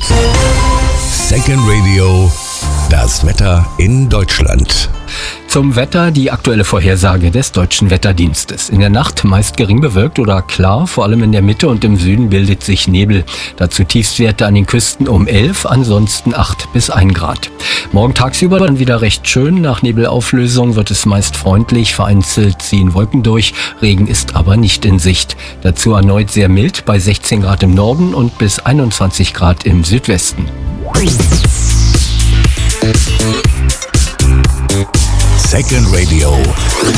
Second Radio, das Wetter in Deutschland. Zum Wetter die aktuelle Vorhersage des Deutschen Wetterdienstes. In der Nacht meist gering bewölkt oder klar, vor allem in der Mitte und im Süden bildet sich Nebel. Dazu Tiefstwerte an den Küsten um 11, ansonsten 8 bis 1 Grad. Morgen tagsüber dann wieder recht schön. Nach Nebelauflösung wird es meist freundlich, vereinzelt ziehen Wolken durch. Regen ist aber nicht in Sicht. Dazu erneut sehr mild bei 16 Grad im Norden und bis 21 Grad im Südwesten. Second Radio